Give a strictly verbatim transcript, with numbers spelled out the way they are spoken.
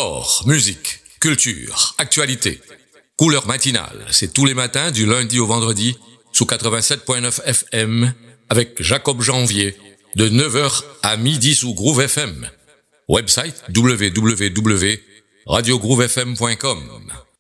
Sport, musique, culture, actualité. Couleur matinale, c'est tous les matins du lundi au vendredi sous quatre-vingt-sept virgule neuf F M avec Jacob Janvier de neuf heures à midi sous Groove F M. Website w w w point radio groove f m point com.